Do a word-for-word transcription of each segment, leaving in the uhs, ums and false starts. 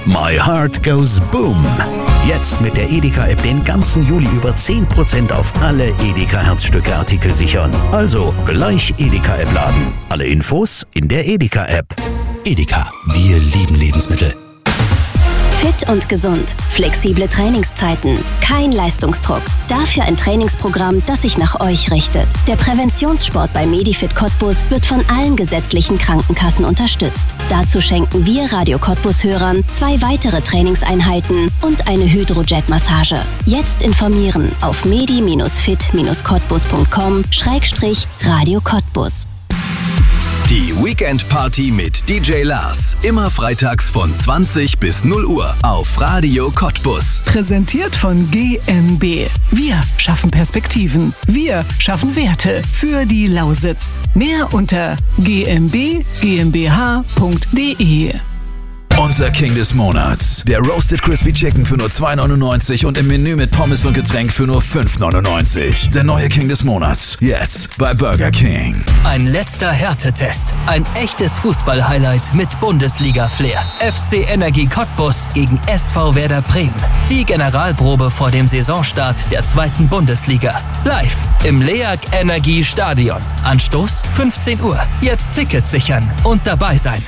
My Heart Goes Boom. Jetzt mit der Edeka-App den ganzen Juli über zehn Prozent auf alle Edeka-Herzstücke-Artikel sichern. Also gleich Edeka-App laden. Alle Infos in der Edeka-App. Edeka, wir lieben Lebensmittel. Fit und gesund, flexible Trainingszeiten, kein Leistungsdruck. Dafür ein Trainingsprogramm, das sich nach euch richtet. Der Präventionssport bei Medifit Cottbus wird von allen gesetzlichen Krankenkassen unterstützt. Dazu schenken wir Radio Cottbus-Hörern zwei weitere Trainingseinheiten und eine Hydrojet-Massage. Jetzt informieren auf medi-fit-cottbus punkt com Schrägstrich Radio Cottbus. Die Weekend Party mit D J Lars. Immer freitags von zwanzig bis null Uhr auf Radio Cottbus. Präsentiert von G M B. Wir schaffen Perspektiven. Wir schaffen Werte für die Lausitz. Mehr unter g m b g m b h punkt d e. Unser King des Monats. Der Roasted Crispy Chicken für nur zwei neunundneunzig und im Menü mit Pommes und Getränk für nur fünf neunundneunzig. Der neue King des Monats. Jetzt bei Burger King. Ein letzter Härtetest. Ein echtes Fußball-Highlight mit Bundesliga-Flair. F C Energie Cottbus gegen S V Werder Bremen. Die Generalprobe vor dem Saisonstart der zweiten Bundesliga. Live im LEAG Energie Stadion. Anstoß fünfzehn Uhr. Jetzt Tickets sichern und dabei sein.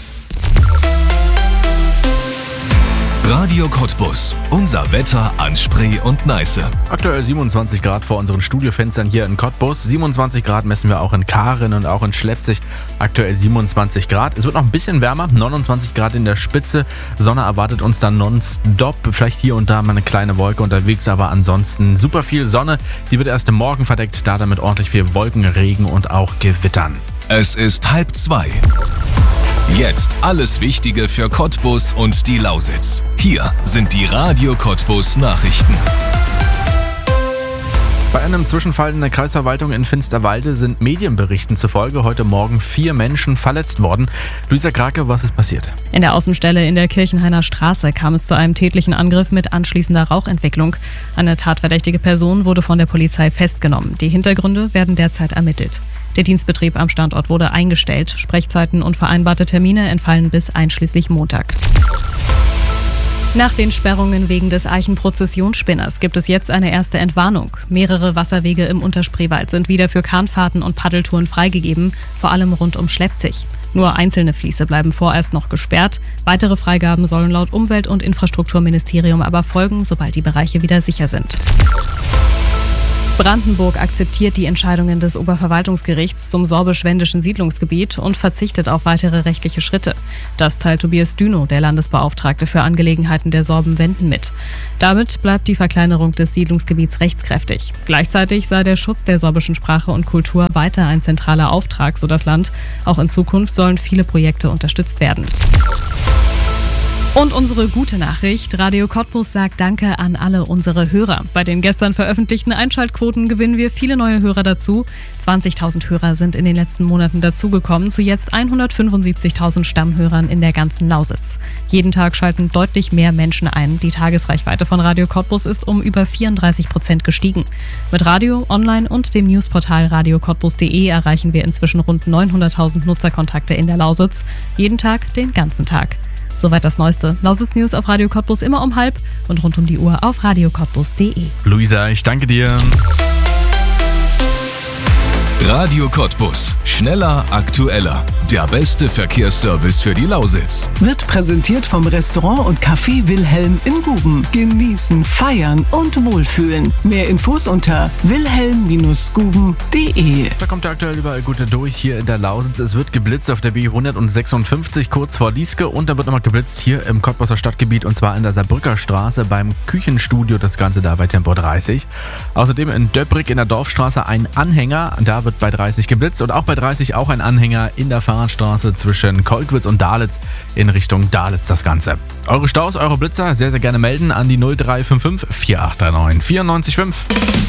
Radio Cottbus. Unser Wetter an Spree und Neiße. Aktuell siebenundzwanzig Grad vor unseren Studiofenstern hier in Cottbus. siebenundzwanzig Grad messen wir auch in Karin und auch in Schleppzig. Aktuell siebenundzwanzig Grad. Es wird noch ein bisschen wärmer. neunundzwanzig Grad in der Spitze. Sonne erwartet uns dann nonstop. Vielleicht hier und da mal eine kleine Wolke unterwegs, aber ansonsten super viel Sonne. Die wird erst morgen verdeckt, da damit ordentlich viel Wolken, Regen und auch Gewittern. Es ist halb zwei. Jetzt alles Wichtige für Cottbus und die Lausitz. Hier sind die Radio Cottbus Nachrichten. Bei einem Zwischenfall in der Kreisverwaltung in Finsterwalde sind Medienberichten zufolge heute Morgen vier Menschen verletzt worden. Luisa Krake, was ist passiert? In der Außenstelle in der Kirchenhainer Straße kam es zu einem tätlichen Angriff mit anschließender Rauchentwicklung. Eine tatverdächtige Person wurde von der Polizei festgenommen. Die Hintergründe werden derzeit ermittelt. Der Dienstbetrieb am Standort wurde eingestellt. Sprechzeiten und vereinbarte Termine entfallen bis einschließlich Montag. Nach den Sperrungen wegen des Eichenprozessionsspinners gibt es jetzt eine erste Entwarnung. Mehrere Wasserwege im Unterspreewald sind wieder für Kahnfahrten und Paddeltouren freigegeben, vor allem rund um Schleppzig. Nur einzelne Fließe bleiben vorerst noch gesperrt. Weitere Freigaben sollen laut Umwelt- und Infrastrukturministerium aber folgen, sobald die Bereiche wieder sicher sind. Brandenburg akzeptiert die Entscheidungen des Oberverwaltungsgerichts zum sorbisch-wendischen Siedlungsgebiet und verzichtet auf weitere rechtliche Schritte. Das teilt Tobias Düno, der Landesbeauftragte für Angelegenheiten der Sorben-Wenden, mit. Damit bleibt die Verkleinerung des Siedlungsgebiets rechtskräftig. Gleichzeitig sei der Schutz der sorbischen Sprache und Kultur weiter ein zentraler Auftrag, so das Land. Auch in Zukunft sollen viele Projekte unterstützt werden. Und unsere gute Nachricht, Radio Cottbus sagt Danke an alle unsere Hörer. Bei den gestern veröffentlichten Einschaltquoten gewinnen wir viele neue Hörer dazu. zwanzigtausend Hörer sind in den letzten Monaten dazugekommen, zu jetzt hundertfünfundsiebzigtausend Stammhörern in der ganzen Lausitz. Jeden Tag schalten deutlich mehr Menschen ein. Die Tagesreichweite von Radio Cottbus ist um über vierunddreißig Prozent gestiegen. Mit Radio, Online und dem Newsportal radio cottbus punkt de erreichen wir inzwischen rund neunhunderttausend Nutzerkontakte in der Lausitz. Jeden Tag, den ganzen Tag. Soweit das Neueste. Lausitz News auf Radio Cottbus immer um halb und rund um die Uhr auf radio cottbus punkt de. Luisa, ich danke dir. Radio Cottbus. Schneller, aktueller. Der beste Verkehrsservice für die Lausitz. Wird präsentiert vom Restaurant und Café Wilhelm in Guben. Genießen, feiern und wohlfühlen. Mehr Infos unter wilhelm Bindestrich guben punkt de. Da kommt aktuell überall Gute durch hier in der Lausitz. Es wird geblitzt auf der B hundertsechsundfünfzig kurz vor Lieske und da wird nochmal geblitzt hier im Cottbuser Stadtgebiet und zwar in der Saarbrücker Straße beim Küchenstudio, das Ganze da bei Tempo dreißig. Außerdem in Döbrig in der Dorfstraße ein Anhänger, da wird bei dreißig geblitzt und auch bei dreißig auch ein Anhänger in der Fahrradstraße zwischen Kolkwitz und Dalitz in Richtung Dalitz das Ganze. Eure Staus, eure Blitzer sehr, sehr gerne melden an die null drei fünf fünf vier acht drei neun vier neun fünf.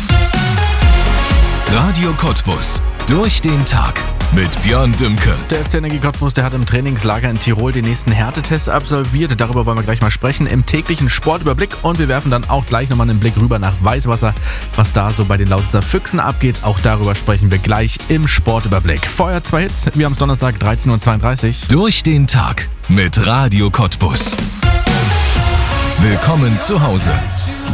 Radio Cottbus. Durch den Tag mit Björn Dümke. Der F C Energie Cottbus, der hat im Trainingslager in Tirol den nächsten Härtetest absolviert. Darüber wollen wir gleich mal sprechen im täglichen Sportüberblick. Und wir werfen dann auch gleich nochmal einen Blick rüber nach Weißwasser, was da so bei den Lausitzer Füchsen abgeht. Auch darüber sprechen wir gleich im Sportüberblick. Vorher zwei Hits, wir haben es Donnerstag dreizehn Uhr zweiunddreißig. Durch den Tag mit Radio Cottbus. Willkommen zu Hause.